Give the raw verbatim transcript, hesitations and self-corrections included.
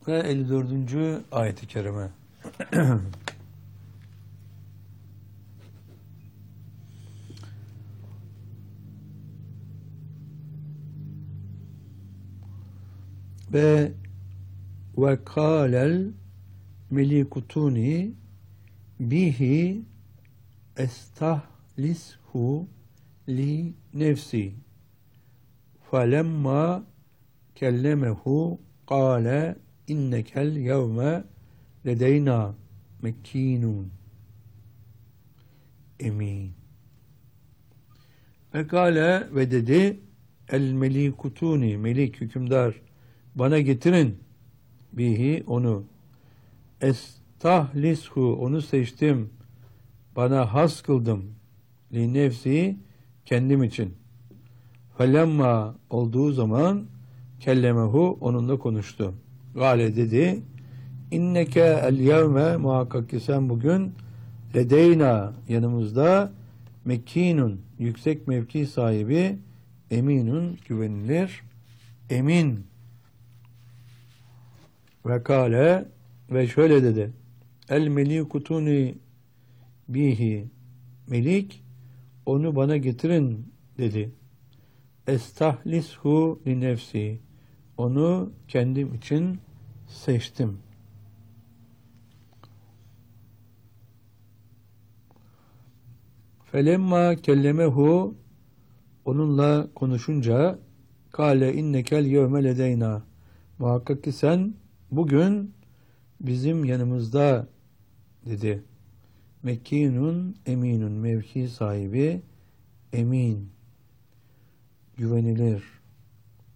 Ve elli dördüncü ayet-i kerime. Ve ve kâlel melikutuni bihi estahlishu li nefsi felemma kellemehu kâle innekel yevme ledeyna mekkinun emin. Ve kâle ve dedi el melikutuni, melik hükümdar, bana getirin bihi onu, estahlishu onu seçtim, bana has kıldım, li nefsi kendim için, felemma olduğu zaman kellemehu onunla konuştu. Gale dedi inneke el yevme muhakkak ki sen bugün ledeyna yanımızda mekkinun yüksek mevki sahibi, eminun güvenilir, emin. Ve kâle ve şöyle dedi el melikutuni bihi, melik onu bana getirin dedi. Estahlishu li nefsi, onu kendim için seçtim. Felemma kellemehu onunla konuşunca kâle innekel yevme ledeyna, muhakkak ki sen bugün bizim yanımızda dedi. Mekkinun eminun, mevki sahibi, emin, güvenilir.